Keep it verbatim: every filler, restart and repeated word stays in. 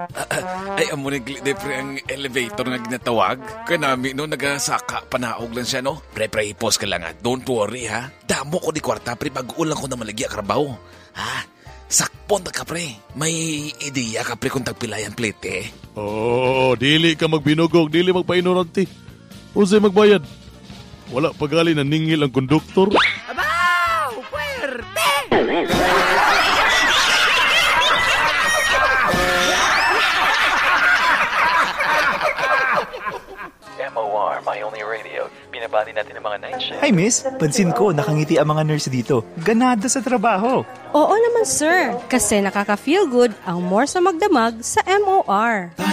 Ay, amo ni pre ang elevator nga ginatawag. Kaya namin no, nagasaka, panaog lang siya, no? Pre, pre, pause ka lang ha. Don't worry, ha? Damo ko di kwarta, pre, pag-ulang ko na malagya karabaw. Ha? Sakpon na ka, pre. May ideya ka, pre, kung tagpilayan plate, eh. Oo, oh, dili ka magbinugog, dili magpa-ignorante. Unsay magbayad? Wala pagali na ningil ang konduktor. Abaw! Puwerte! M O R, My Only Radio. Binabati natin ang mga night shift. Hi miss, pansin ko nakangiti ang mga nurse dito. Ganado sa trabaho. Oo naman sir, kasi nakaka-feel good ang more sa magdamag sa M O R.